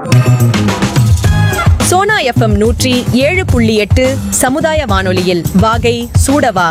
Sona FM 107.8 சமுதாய வானொலியில் வாகை சூடவா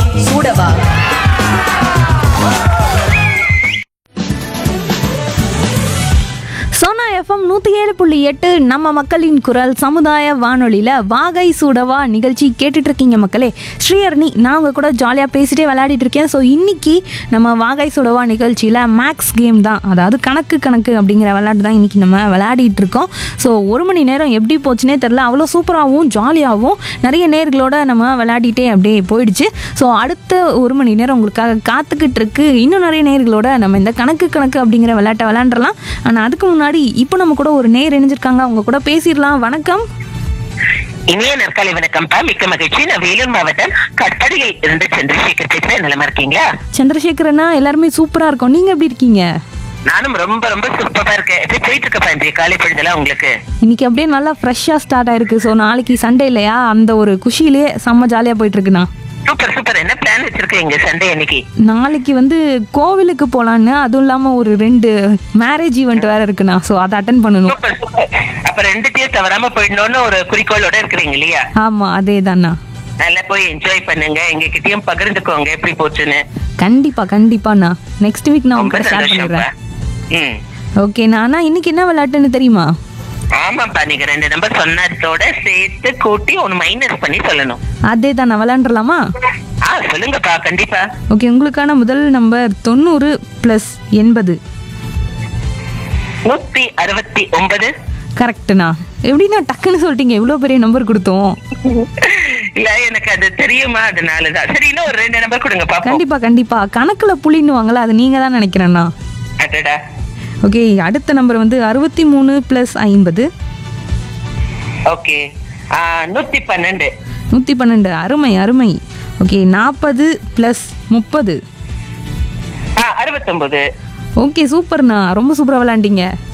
சோனா எஃப்எம் 107.8 நம்ம மக்களின் குரல் சமுதாய வானொலியில் வாகை சூடவா நிகழ்ச்சி கேட்டுட்டு இருக்கீங்க மக்களே. ஸ்ரீஹரணி நான் உங்க கூட ஜாலியாக பேசிட்டே விளையாடிட்டு இருக்கேன். ஸோ இன்னைக்கு நம்ம வாகை சூடவா நிகழ்ச்சியில் மேக்ஸ் கேம் தான், அதாவது கணக்கு அப்படிங்கிற விளையாட்டு தான் இன்னைக்கு நம்ம விளையாடிட்டு இருக்கோம். ஸோ ஒரு மணி நேரம் எப்படி போச்சுனே தெரில, அவ்வளோ சூப்பராகவும் ஜாலியாகவும் நிறைய நேர்களோட நம்ம விளையாடிட்டே அப்படியே போயிடுச்சு. ஸோ அடுத்த ஒரு மணி நேரம் உங்களுக்காக காத்துக்கிட்டு இருக்கு. இன்னும் நிறைய நேர்களோட நம்ம இந்த கணக்கு அப்படிங்கிற விளையாட்டை விளையாண்டுறலாம். ஆனால் அதுக்கு முன்னாடி இப்போ நம்ம கூட ஒரு நேர் இணைஞ்சிருக்காங்க, அவங்க கூட பேசிடலாம். வணக்கம். இனிய நற்காலை வணக்கம்ப்பா. மிக்க மகிழ்ச்சி. நான் வேலூர் மாவட்டம் கட்படியில் இருந்து சந்திரசேகர் பேசுறேன். நிலமா இருக்கீங்களா? சந்திரசேகரனா எல்லாருமே சூப்பரா இருக்கும். நீங்க எப்படி இருக்கீங்க? நானும் ரொம்ப ரொம்ப சூப்பரா இருக்கேன். எப்படி போயிட்டு இருக்கப்பா இன்றைய காலை பொழுதெல்லாம் உங்களுக்கு? இன்னைக்கு அப்படியே நல்லா ஃப்ரெஷ்ஷா ஸ்டார்ட் ஆயிருக்கு. ஸோ நாளைக்கு சண்டே இல்லையா, அந்த ஒரு குஷியிலேயே செம்ம ஜாலியா போயிட்டு இருக்குண்ணா. Super super. என்ன பிளான் வச்சிருக்கீங்க சண்டே அன்னைக்கு? நாளைக்கு வந்து கோவிலுக்கு போலான்னு, அதுவும் இல்லாம ஒரு 2 மேரேஜ் ஈவெண்ட் வேற இருக்குண்ணா. ஸோ அதை அட்டன் பண்ணணும். Super super. அப்ப 2த்தையும் தவறாம போயிடணும்னு ஒரு குறிக்கோளோட இருக்கிறீங்க இல்லையா? ஆமா, அதே தான்ண்ணா. நல்லா போய் என்ஜாய் பண்ணுங்க. எங்க கிட்டயும் பகிர்ந்துக்கோங்க எப்படி போச்சுன்னு. கண்டிப்பாண்ணா. நெக்ஸ்ட் வீக் நான் உங்களுக்கு ஷேர் பண்ணிடுறேன். ஓகேண்ணா. ஆனா இன்னைக்கு என்ன விளையாட்டுன்னு தெரியுமா? ஆமாப்பா, நீங்க 2 நம்பர் சொன்னதோட சேர்த்து கூட்டி 1 மைனஸ் பண்ணி சொல்லணும். அதே தான், நான் விளையாண்டுலாமா? சொல்லுங்கப்பா. கண்டிப்பா. ஓகே, உங்களுக்கான முதல் நம்பர் 90 + 80. 169. கரெக்ட்ண்ணா. எப்படின்னா டக்குன்னு சொல்லிட்டீங்க, இவ்வளோ பெரிய நம்பர் கொடுத்தோம். இல்ல எனக்கு அது தெரியுமா, அதனாலதான். சரி, இன்னும் ஒரு 2 நம்பர் கொடுங்க பாப்போம். கண்டிப்பா. கணக்குல புள்ளின்னுவாங்களா, அது நீங்க தான் நினைக்கிறேன்னா. அடடா. ஓகே, அடுத்த நம்பர் வந்து 63 + 50. ஓகே, 112. 112. அருமை. ஓகே, 40 + 30. 69. ஓகே, சூப்பர்ண்ணா. ரொம்ப சூப்பரா விளையாண்டீங்க.